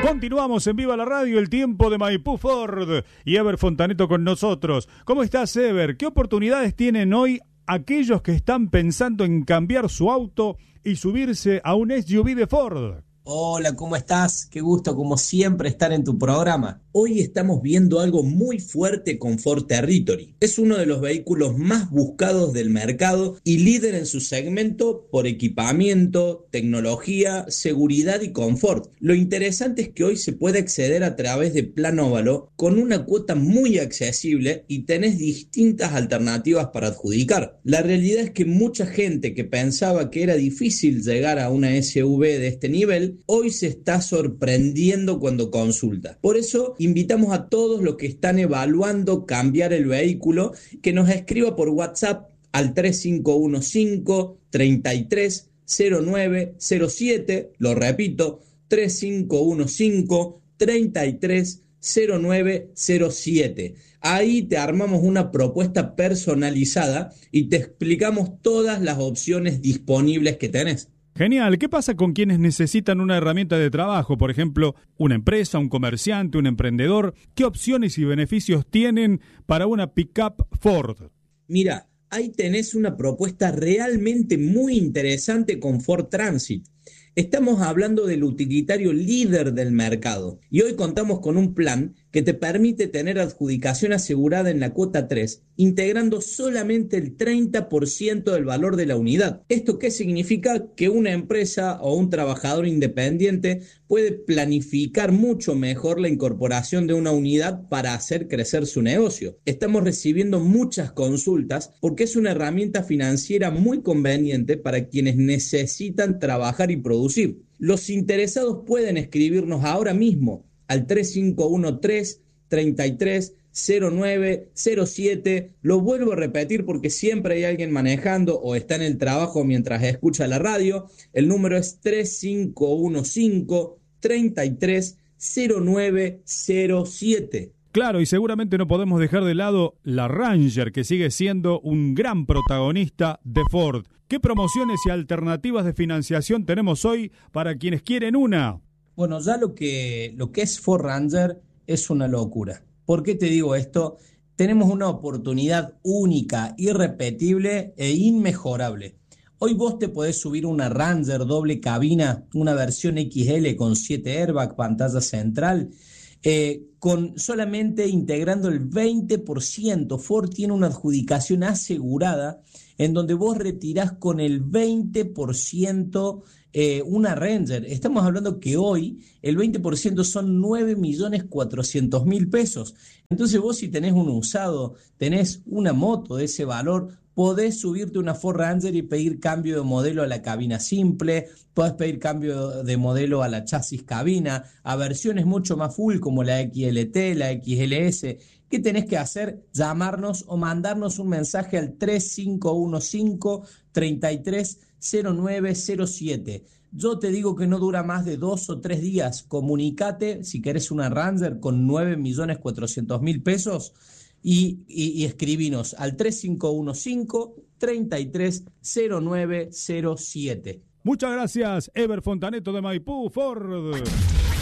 Continuamos en Viva la Radio, el tiempo de Maipú Ford y Ever Fontaneto con nosotros. ¿Cómo estás, Ever? ¿Qué oportunidades tienen hoy aquellos que están pensando en cambiar su auto y subirse a un SUV de Ford? Hola, ¿cómo estás? Qué gusto, como siempre, estar en tu programa. Hoy estamos viendo algo muy fuerte con Ford Territory. Es uno de los vehículos más buscados del mercado y líder en su segmento por equipamiento, tecnología, seguridad y confort. Lo interesante es que hoy se puede acceder a través de Plan Óvalo con una cuota muy accesible y tenés distintas alternativas para adjudicar. La realidad es que mucha gente que pensaba que era difícil llegar a una SUV de este nivel, hoy se está sorprendiendo cuando consulta. Por eso invitamos a todos los que están evaluando cambiar el vehículo que nos escriba por WhatsApp al 3515-330907, lo repito, 3515-330907. Ahí te armamos una propuesta personalizada y te explicamos todas las opciones disponibles que tenés. Genial. ¿Qué pasa con quienes necesitan una herramienta de trabajo? Por ejemplo, una empresa, un comerciante, un emprendedor. ¿Qué opciones y beneficios tienen para una pickup Ford? Mira, ahí tenés una propuesta realmente muy interesante con Ford Transit. Estamos hablando del utilitario líder del mercado y hoy contamos con un plan que te permite tener adjudicación asegurada en la cuota 3, integrando solamente el 30% del valor de la unidad. ¿Esto qué significa? Que una empresa o un trabajador independiente puede planificar mucho mejor la incorporación de una unidad para hacer crecer su negocio. Estamos recibiendo muchas consultas porque es una herramienta financiera muy conveniente para quienes necesitan trabajar y producir. Los interesados pueden escribirnos ahora mismo al 3513-330907. Lo vuelvo a repetir porque siempre hay alguien manejando o está en el trabajo mientras escucha la radio. El número es 3515-330907. Claro, y seguramente no podemos dejar de lado la Ranger, que sigue siendo un gran protagonista de Ford. ¿Qué promociones y alternativas de financiación tenemos hoy para quienes quieren una? Bueno, ya lo que es Ford Ranger es una locura. ¿Por qué te digo esto? Tenemos una oportunidad única, irrepetible e inmejorable. Hoy vos te podés subir una Ranger doble cabina, una versión XL con 7 airbags, pantalla central, con solamente integrando el 20%. Ford tiene una adjudicación asegurada en donde vos retirás con el 20% una Ranger. Estamos hablando que hoy el 20% son 9.400.000 pesos. Entonces vos, si tenés un usado, tenés una moto de ese valor, podés subirte una Ford Ranger y pedir cambio de modelo a la cabina simple, podés pedir cambio de modelo a la chasis cabina, a versiones mucho más full como la XLT, la XLS. ¿Qué tenés que hacer? Llamarnos o mandarnos un mensaje al 3515-330907. Yo te digo que no dura más de 2 o 3 días. Comunicate si querés una Ranger con 9.400.000 pesos y escribinos al 3515-330907. Muchas gracias, Ever Fontaneto de Maipú Ford.